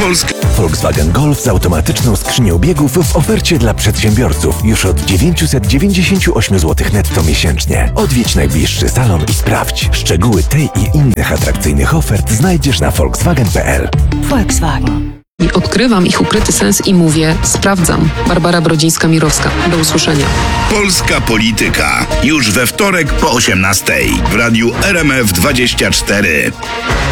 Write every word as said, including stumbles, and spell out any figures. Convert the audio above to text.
Polska. Volkswagen Golf z automatyczną skrzynią biegów w ofercie dla przedsiębiorców już od dziewięćset dziewięćdziesiąt osiem złotych netto miesięcznie. Odwiedź najbliższy salon i sprawdź. Szczegóły tej i innych atrakcyjnych ofert znajdziesz na volkswagen kropka p l. Volkswagen. I odkrywam ich ukryty sens i mówię, sprawdzam. Barbara Brodzińska-Mirowska. Do usłyszenia. Polska Polityka. Już we wtorek po osiemnastej w radiu R M F dwadzieścia cztery.